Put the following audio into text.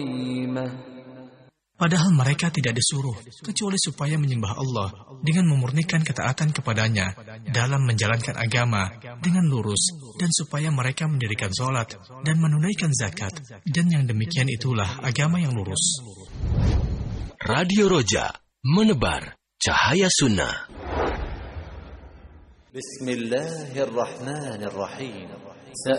Padahal mereka tidak disuruh, kecuali supaya menyembah Allah dengan memurnikan ketaatan kepadanya dalam menjalankan agama dengan lurus, dan supaya mereka mendirikan sholat dan menunaikan zakat, dan yang demikian itulah agama yang lurus. Radio Roja, menebar cahaya sunnah. Bismillahirrahmanirrahim.